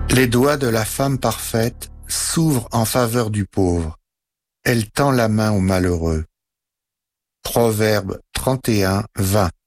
Les doigts de la femme parfaite s'ouvrent en faveur du pauvre. Elle tend la main au malheureux. Proverbe 31, 20.